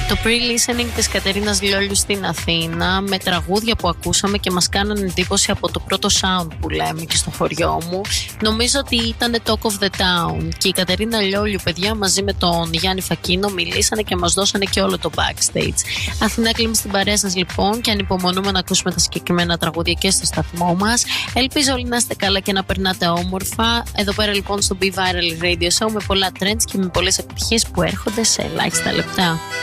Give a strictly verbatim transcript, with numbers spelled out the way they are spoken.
Το pre-listening της Κατερίνας Λιόλιου στην Αθήνα, με τραγούδια που ακούσαμε και μας κάνανε εντύπωση από το πρώτο sound που λέμε και στο χωριό μου. Νομίζω ότι ήταν Talk of the Town και η Κατερίνα Λιόλιου, παιδιά, μαζί με τον Γιάννη Φακίνο μιλήσανε και μας δώσανε και όλο το backstage. Αθηνά Κλίμη στην παρέα σας λοιπόν, και ανυπομονούμε να ακούσουμε τα συγκεκριμένα τραγούδια και στο σταθμό μας. Ελπίζω όλοι να είστε καλά και να περνάτε όμορφα. Εδώ πέρα λοιπόν στο Be Viral Radio Show, με πολλά trends και με πολλές επιτυχίες που έρχονται σε ελάχιστα λεπτά.